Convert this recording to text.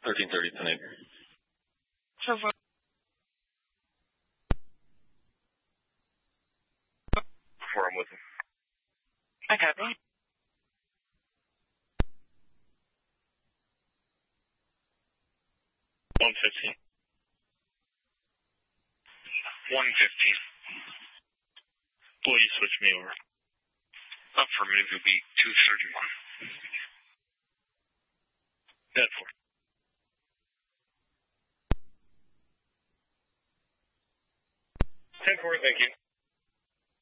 1330 tonight. So for Before I'm with him. I copy. 115. 115. Please switch me over. Affirmative, will be 231. Dead for. 10-4, thank you.